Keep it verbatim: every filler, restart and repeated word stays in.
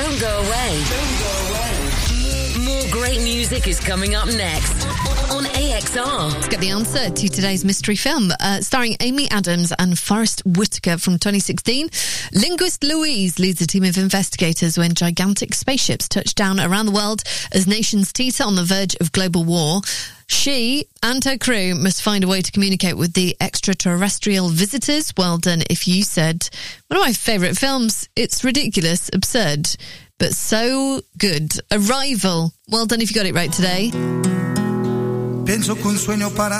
Don't go away. Don't go away. More great music is coming up next on A X R. Let's get the answer to today's mystery film, uh, starring Amy Adams and Forrest Whitaker from twenty sixteen. Linguist Louise leads a team of investigators when gigantic spaceships touch down around the world as nations teeter on the verge of global war. She and her crew must find a way to communicate with the extraterrestrial visitors. Well done if you said, one of my favourite films. It's ridiculous, absurd, but so good. Arrival. Well done if you got it right today. Pienso que un sueño para